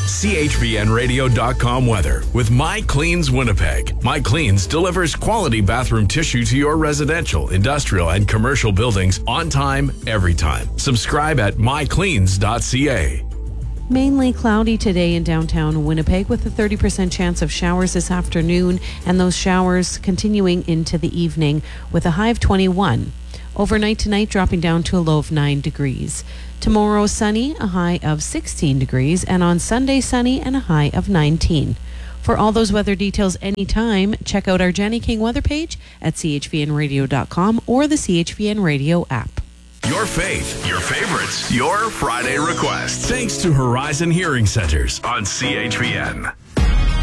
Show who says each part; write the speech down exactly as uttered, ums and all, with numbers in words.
Speaker 1: C H V N radio dot com weather with My Cleans Winnipeg. My Cleans delivers quality bathroom tissue to your residential, industrial, and commercial buildings on time, every time. Subscribe at my cleans dot c a.
Speaker 2: Mainly cloudy today in downtown Winnipeg with a thirty percent chance of showers this afternoon, and those showers continuing into the evening with a high of twenty-one. Overnight tonight dropping down to a low of nine degrees. Tomorrow sunny, a high of sixteen degrees, and on Sunday sunny and a high of nineteen. For all those weather details anytime, check out our Jenny King weather page at c h v n radio dot com or the C H V N Radio app.
Speaker 1: Your faith, your favorites, your Friday requests. Thanks to Horizon Hearing Centers on C H V N.